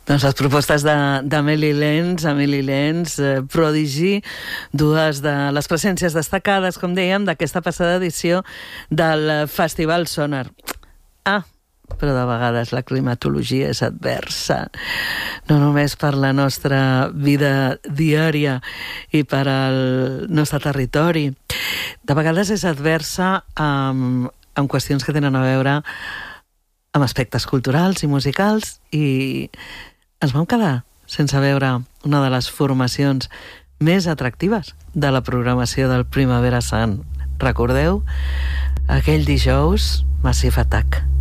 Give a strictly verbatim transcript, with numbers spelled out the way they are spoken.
Doncs les propostes d'Amélie Lenz, Amélie Lenz, eh, Prodigy, dues de les presències destacades, com dèiem, d'aquesta passada edició del Festival Sonar. Ah, però de vegades la climatologia és adversa, no només per la nostra vida diària i per al nostre territori. De vegades és adversa amb, amb qüestions que tenen a veure amb aspectes culturals i musicals, i ens vam quedar sense veure una de les formacions més atractives de la programació del Primavera Sound. Recordeu? Aquell dijous, Massive Attack.